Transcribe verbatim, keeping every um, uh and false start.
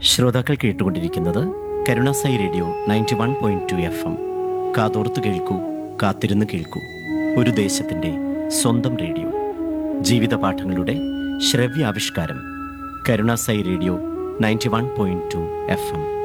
ശ്രോതാക്കൾ കേട്ടുകൊണ്ടിരിക്കുന്നത് Karunasai radio ninety one point two F M. കാതോർത്ത് കേൾക്കൂ, കാത്തിരുന്ന് കേൾക്കൂ. ഒരു ദേശത്തിൻ്റെ സ്വന്തം റേഡിയോ. ജീവിത പാഠങ്ങളുടെ ശ്രവ്യാവിഷ്കാരം. Karunasai radio ninety one point two F M.